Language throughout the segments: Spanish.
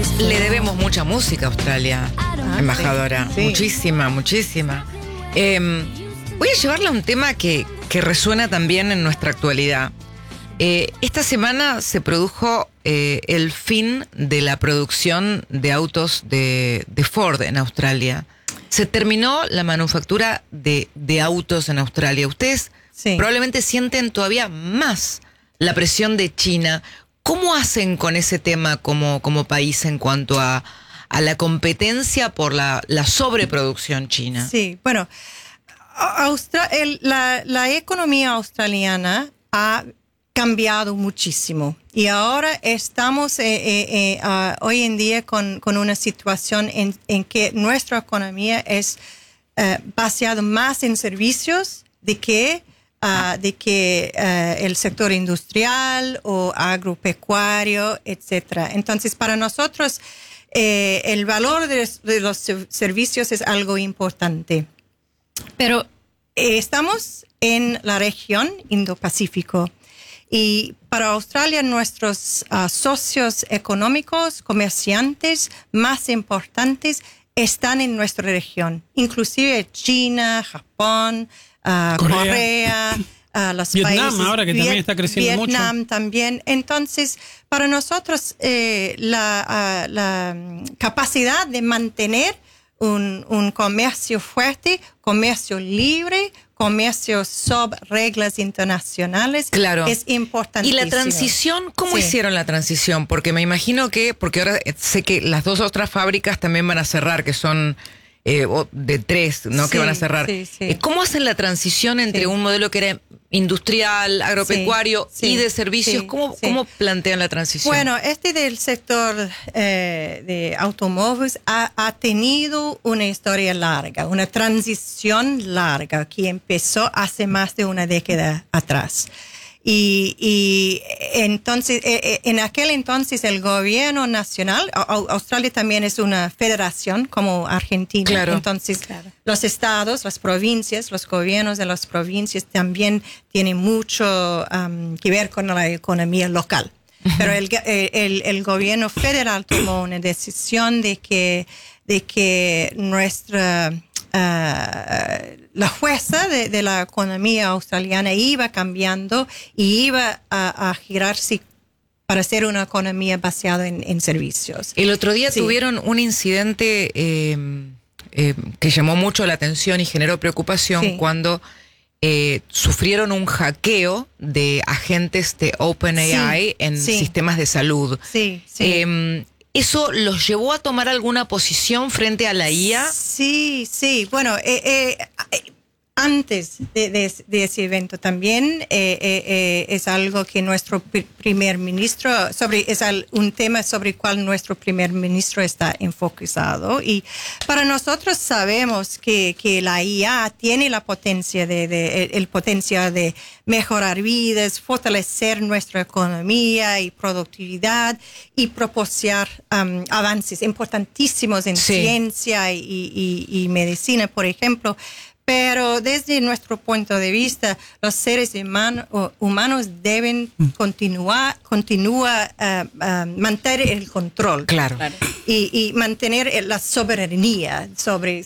Le debemos mucha música a Australia, embajadora. Sí. Muchísima, muchísima. Voy a llevarle a un tema que resuena también en nuestra actualidad. Esta semana se produjo el fin de la producción de autos de Ford en Australia. Se terminó la manufactura de autos en Australia. Ustedes probablemente sienten todavía más la presión de China. ¿Cómo hacen con ese tema como país en cuanto a la competencia por la sobreproducción china? Sí, bueno, la economía australiana ha cambiado muchísimo y ahora estamos hoy en día con una situación en que nuestra economía es basada más en servicios de que el sector industrial o agropecuario, etcétera. Entonces, para nosotros el valor de los servicios es algo importante. Pero estamos en la región Indo-Pacífico y para Australia nuestros socios económicos, comerciantes más importantes están en nuestra región, inclusive China, Japón, Corea, los Vietnam, países, ahora que también está creciendo mucho. Vietnam también. Entonces, para nosotros la capacidad de mantener un comercio fuerte, comercio libre, comercio sobre reglas internacionales, claro, es importantísimo. ¿Y la transición? ¿Cómo hicieron la transición? Porque me imagino porque ahora sé que las dos otras fábricas también van a cerrar, que son de 3, ¿no? Que van a cerrar. ¿Cómo hacen la transición entre un modelo que era industrial, agropecuario y de servicios? ¿Cómo plantean la transición? Bueno, del sector de automóviles ha tenido una historia larga, una transición larga que empezó hace más de una década atrás. Y entonces, en aquel entonces el gobierno nacional, Australia también es una federación como Argentina. Claro. Entonces, los estados, las provincias, los gobiernos de las provincias también tienen mucho que ver con la economía local. Pero el gobierno federal tomó una decisión de que nuestra la fuerza de la economía australiana iba cambiando y iba a girarse para ser una economía basada en servicios. El otro día tuvieron un incidente que llamó mucho la atención y generó preocupación cuando sufrieron un hackeo de agentes de OpenAI en sistemas de salud. ¿Eso los llevó a tomar alguna posición frente a la IA? Sí. Bueno, antes de ese evento también es algo que nuestro primer ministro, es un tema sobre el cual nuestro primer ministro está enfocado. Y para nosotros sabemos que la IA tiene la potencia el potencial de mejorar vidas, fortalecer nuestra economía y productividad y proporcionar avances importantísimos en ciencia y medicina, por ejemplo. Pero desde nuestro punto de vista, los seres humanos deben mantener el control. Claro. Y mantener la soberanía sobre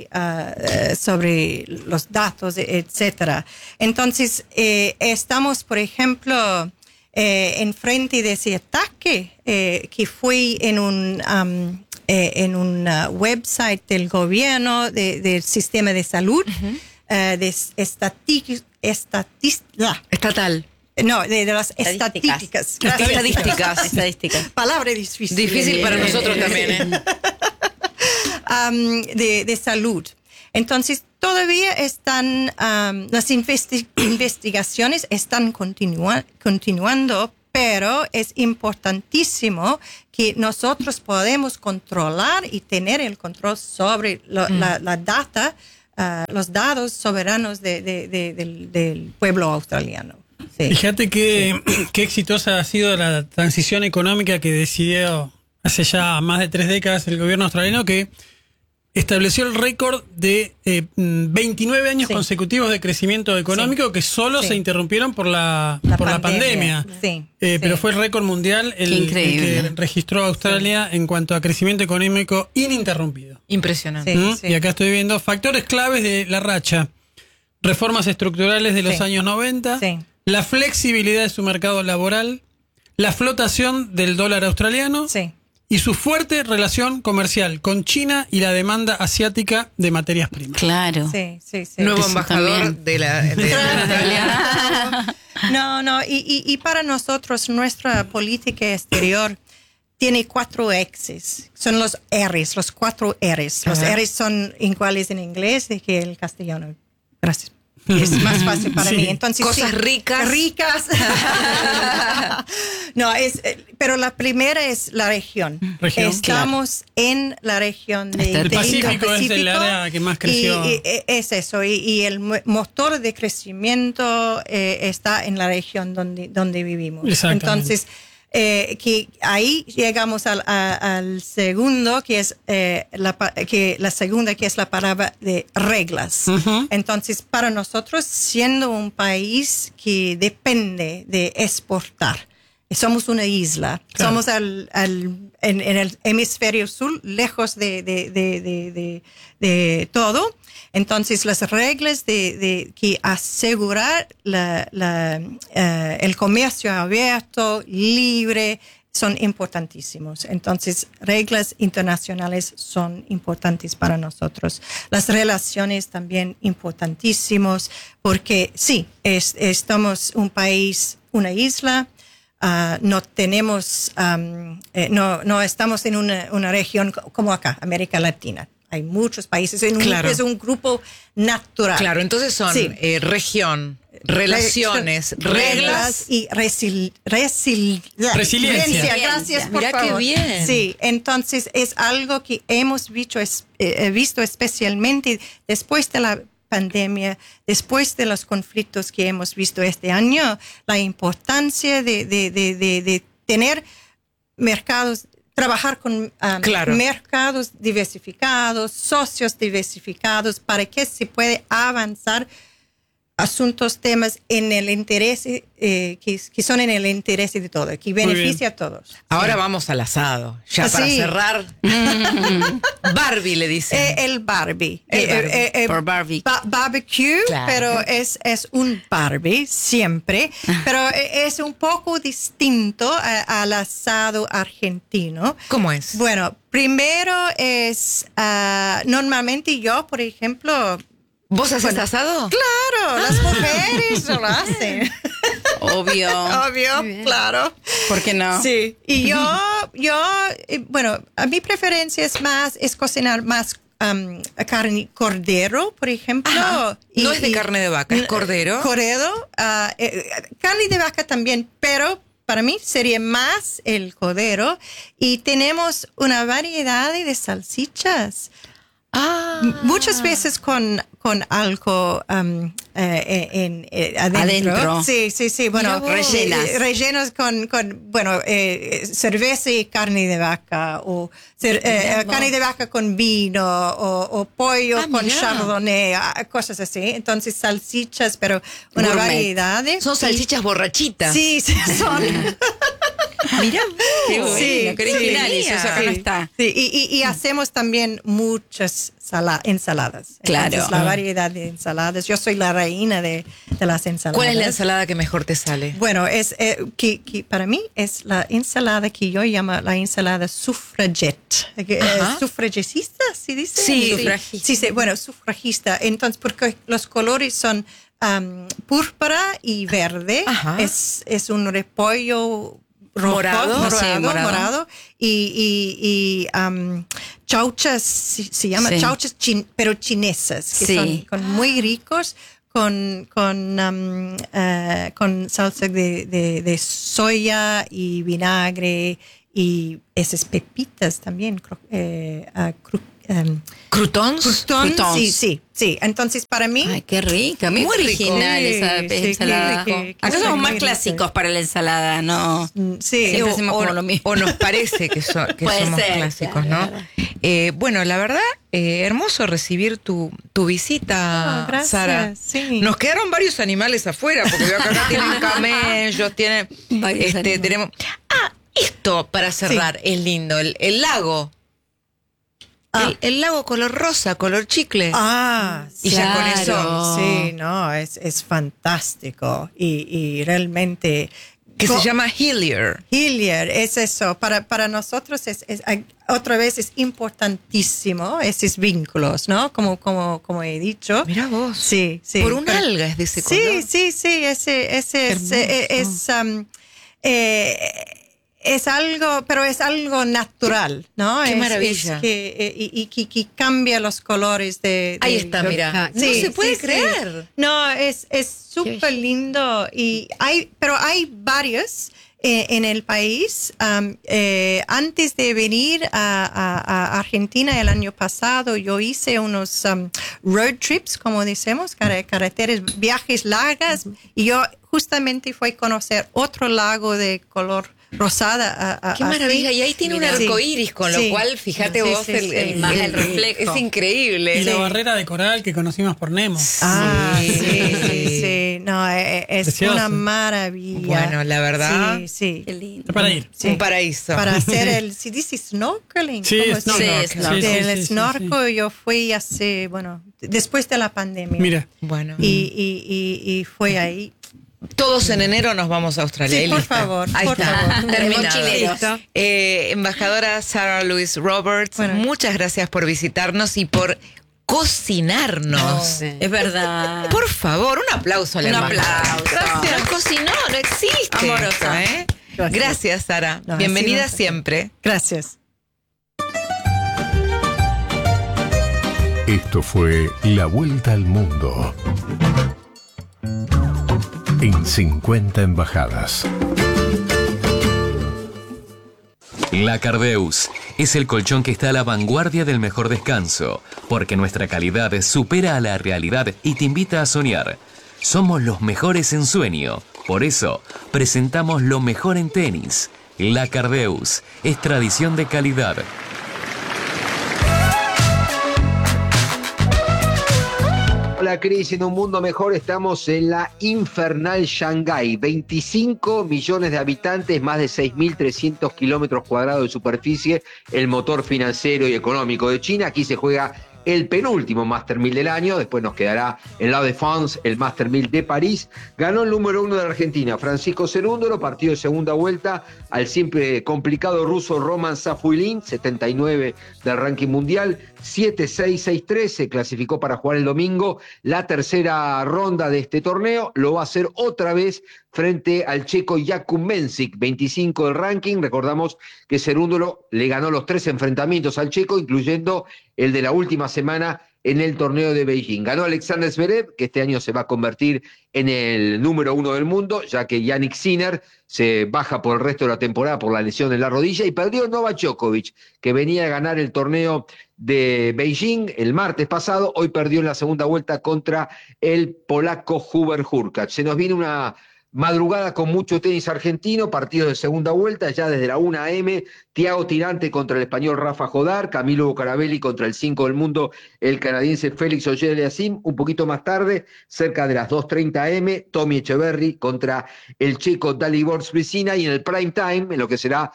los datos, etcétera. Entonces, estamos, por ejemplo, enfrente de ese ataque que fue en un website del gobierno, del sistema de salud, de estatal. No, de las estadísticas. Estadísticas. Palabra difícil. Difícil para nosotros también, de salud. Entonces, todavía están, las investigaciones están continuando, pero es importantísimo que nosotros podemos controlar y tener el control sobre la data, los datos soberanos del pueblo australiano. Fíjate qué exitosa ha sido la transición económica que decidió hace ya más de 3 décadas el gobierno australiano, que estableció el récord de 29 años Sí. consecutivos de crecimiento económico que solo Sí. se interrumpieron por la pandemia. Sí. Pero Sí. fue el récord mundial el increíble. que registró Australia en cuanto a crecimiento económico ininterrumpido. Impresionante. Sí. Y acá estoy viendo factores claves de la racha. Reformas estructurales de los Sí. años 90, Sí. la flexibilidad de su mercado laboral, la flotación del dólar australiano Sí. y su fuerte relación comercial con China y la demanda asiática de materias primas. Claro. Sí, sí, sí. Nuevo Eso embajador también. de Australia. No, y para nosotros nuestra política exterior tiene 4 X's. Son los R's, los 4 R's. Los Ajá. R's son iguales en inglés que el castellano. Gracias. Es más fácil para Sí. mí. Entonces, Cosas ricas. Ricas. No, pero la primera es la región. Región, Estamos en la región de El Pacífico es el área que más creció. Y es eso. Y el motor de crecimiento está en la región donde vivimos. Exactamente. Entonces, que ahí llegamos al segundo, que es la segunda, que es la palabra de reglas. Ujú. Entonces, para nosotros, siendo un país que depende de exportar, somos una isla, Claro. somos en el hemisferio sur, lejos de todo. Entonces, las reglas de que asegurar el comercio abierto, libre, son importantísimos. Entonces, reglas internacionales son importantes para nosotros. Las relaciones también importantísimos, porque sí, estamos un país, una isla. No tenemos, no estamos en una región como acá, América Latina. Hay muchos países, Claro. es un grupo natural. Claro, entonces son Sí. región, relaciones, reglas. y Resiliencia. Gracias, por Mirá qué favor. bien. Sí, entonces es algo que hemos visto especialmente después de la pandemia, después de los conflictos que hemos visto este año, la importancia de tener mercados, trabajar con Claro. mercados diversificados, socios diversificados, para que se pueda avanzar asuntos, temas en el interés, que son en el interés de todos, que beneficia a todos. Ahora vamos al asado. Ya para Sí. cerrar. Barbie le dicen. El Barbie. El Barbie. Por Barbie. Barbecue, Claro. pero es un Barbie siempre, pero es un poco distinto al asado argentino. ¿Cómo es? Bueno, primero es, normalmente yo, por ejemplo, ¿Vos haces asado? claro, las mujeres lo hacen. Obvio. Obvio, claro. ¿Por qué no? Sí. Y bueno, a mi preferencia es cocinar más carne, cordero, por ejemplo. Ajá. No es de carne de vaca, es cordero. Cordero. Carne de vaca también, pero para mí sería más el cordero. Y tenemos una variedad de salchichas. Muchas veces con algo adentro. Adentro. Sí. Bueno, Mira vos. rellenos con cerveza y carne de vaca, o carne de vaca con vino, o pollo con mirá. chardonnay, cosas así. Entonces, salchichas, pero una Gourmet. variedad. Son salchichas borrachitas. Sí, son. Mirá. Qué Sí, bueno, qué Qué original, original. eso acá no está. Sí, y hacemos también muchas ensaladas. Claro. Entonces, la variedad de ensaladas. Yo soy la reina de las ensaladas. ¿Cuál es la ensalada que mejor te sale? Bueno, es que para mí es la ensalada que yo llamo la ensalada suffragette. Ajá. ¿Sufragista? ¿Sí dice? Sí, sufragista. Sí, bueno, sufragista. Entonces, porque los colores son púrpura y verde. Ajá. Es un repollo rojo, Morado. Sí, morado. Y chauchas, se llama Sí. chauchas pero chinesas, que Sí. son muy ricos, con salsa de soya y vinagre y esas pepitas también. ¿Croutons? Croutons. Sí. Entonces, para mí, Ay, qué rica, muy original rico. esa Sí, ensalada. que Acá son somos muy más ricos. clásicos para la ensalada, ¿no? sí, Siempre hacemos como lo mismo. O nos parece que, Puede somos ser, clásicos, claro, ¿no? Bueno, la verdad, hermoso recibir tu visita, gracias, Sara. sí. Nos quedaron varios animales afuera, porque veo que acá tienen camellos, tienen... Varios animales. tenemos... esto para cerrar, es lindo, el lago. El lago color rosa, color chicle. Sí, Y ya con eso... Sí, no, es fantástico. Y realmente... Que se llama Hillier. Hillier, es eso. Para nosotros otra vez es importantísimo esos vínculos, ¿no? Como he dicho. Mira vos. Sí. Por un alga es de ese color. Sí. Es algo, pero es algo natural, ¿no? Qué maravilla. Y cambia los colores de... Ahí está, mira. No se puede creer. No, es súper lindo. Pero hay varios en el país. Antes de venir a Argentina el año pasado, yo hice unos road trips, como decimos, carreteras, viajes largas, y yo justamente fui a conocer otro lago de color rosada. Qué maravilla. así. Y ahí tiene un arco iris, con lo cual, fíjate vos, el reflejo. Es increíble. Y la barrera de coral que conocimos por Nemo. Sí. No, es Precioso. una maravilla. Bueno, la verdad. Sí. Qué lindo. Está para ir. Sí. Un paraíso. Para hacer si dice snorkeling. Sí, ¿cómo se llama? snorkel. El snorkel yo fui hace, después de la pandemia. Mira. Bueno. Y fue ahí. Todos en enero nos vamos a Australia. Sí, Ahí por está. favor, Ahí por está. favor. Terminado. Mochileros. Embajadora Sarah Louise Roberts, Bueno. muchas gracias por visitarnos y por cocinarnos. Es verdad. Por favor, un aplauso a la Un embajadora. aplauso. Gracias. No cocinó, no existe. Amorosa. esto, ¿eh? Gracias. Gracias, Sara. No, Bienvenida así no. siempre. Gracias. Esto fue La Vuelta al Mundo en 50 embajadas. La Cardeus es el colchón que está a la vanguardia del mejor descanso, porque nuestra calidad supera a la realidad y te invita a soñar. Somos los mejores en sueño, por eso presentamos lo mejor en tenis. La Cardeus es tradición de calidad. Hola Cris, en un mundo mejor estamos en la infernal Shanghái, 25 millones de habitantes, más de 6.300 kilómetros cuadrados de superficie, el motor financiero y económico de China. Aquí se juega el penúltimo Master 1000 del año, después nos quedará en La Défense el Master 1000 de París. Ganó el número 1 de la Argentina, Francisco Cerúndolo, partido de segunda vuelta al siempre complicado ruso Roman Safuilin, 79 del ranking mundial, 7-6, 6-3, se clasificó para jugar el domingo la tercera ronda de este torneo, lo va a hacer otra vez frente al checo Jakub Mensik, 25 del ranking. Recordamos que Cerúndolo le ganó los 3 enfrentamientos al checo, incluyendo el de la última semana en el torneo de Beijing. Ganó Alexander Zverev, que este año se va a convertir en el número 1 del mundo, ya que Jannik Sinner se baja por el resto de la temporada por la lesión en la rodilla, y perdió Novak Djokovic, que venía a ganar el torneo de Beijing el martes pasado. Hoy perdió en la segunda vuelta contra el polaco Hubert Hurkacz. Se nos viene una madrugada con mucho tenis argentino, partidos de segunda vuelta, ya desde la 1 a.m., Thiago Tirante contra el español Rafa Jodar, Camilo Bucarabelli contra el 5 del mundo, el canadiense Félix Auger-Aliassime. Un poquito más tarde, cerca de las 2:30 a.m., Tommy Echeverry contra el checo Dalibor Svesina, y en el prime time, en lo que será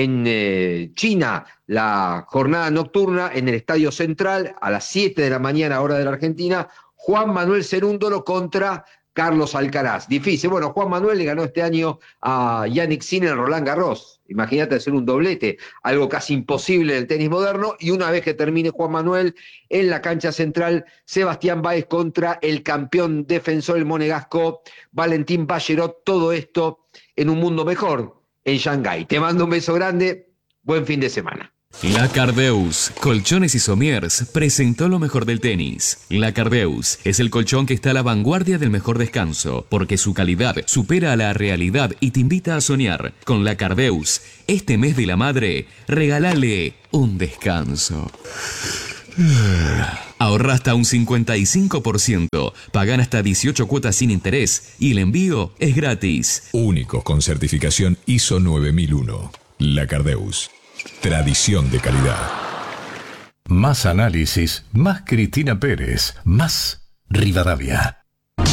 en China la jornada nocturna, en el Estadio Central, a las 7 de la mañana, hora de la Argentina, Juan Manuel Cerúndolo contra Carlos Alcaraz. Difícil. Bueno, Juan Manuel le ganó este año a Jannik Sinner en Roland Garros. Imagínate hacer un doblete, algo casi imposible en el tenis moderno. Y una vez que termine Juan Manuel, en la cancha central, Sebastián Báez contra el campeón defensor, el monegasco Valentín Ballerot. Todo esto en un mundo mejor en Shanghái. Te mando un beso grande. Buen fin de semana. La Cardeus, Colchones y Somiers, presentó lo mejor del tenis. La Cardeus es el colchón que está a la vanguardia del mejor descanso, porque su calidad supera a la realidad y te invita a soñar. Con La Cardeus, este mes de la madre, regálale un descanso. Ahorra hasta un 55%, pagan hasta 18 cuotas sin interés y el envío es gratis. Únicos con certificación ISO 9001. La Cardeus. Tradición de calidad. Más análisis, más Cristina Pérez, más Rivadavia.